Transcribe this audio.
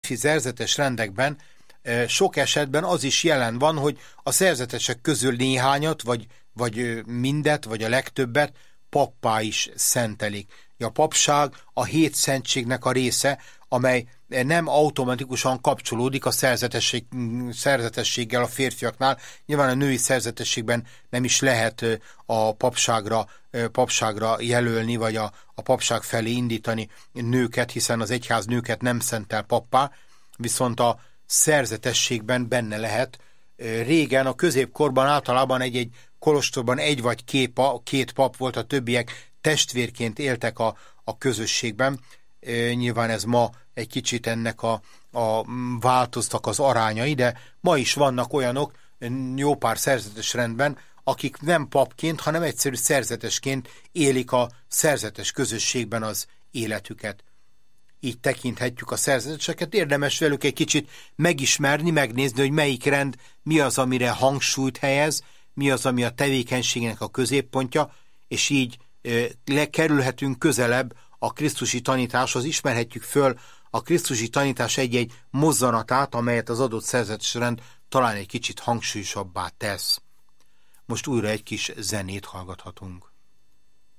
férfi szerzetes rendekben sok esetben az is jelen van, hogy a szerzetesek közül néhányat, vagy mindet, vagy a legtöbbet pappá is szentelik. A papság a 7 szentségnek a része, amely nem automatikusan kapcsolódik a szerzetességgel a férfiaknál. Nyilván a női szerzetességben nem is lehet a papságra jelölni, vagy a papság felé indítani nőket, hiszen az egyház nőket nem szentel pappá, viszont a szerzetességben benne lehet. Régen, a középkorban általában egy kolostorban egy vagy két pap volt, a többiek testvérként éltek a közösségben. Nyilván ez ma egy kicsit ennek változtak az arányai, de ma is vannak olyanok jó pár szerzetes rendben, akik nem papként, hanem egyszerű szerzetesként élik a szerzetes közösségben az életüket. Így tekinthetjük a szerzeteseket, érdemes velük egy kicsit megismerni, megnézni, hogy melyik rend mi az, amire hangsúlyt helyez, mi az, ami a tevékenységnek a középpontja, és így kerülhetünk közelebb a krisztusi tanításhoz, ismerhetjük föl a krisztusi tanítás egy-egy mozzanatát, amelyet az adott szerzetes rend talán egy kicsit hangsúlyosabbá tesz. Most újra egy kis zenét hallgathatunk.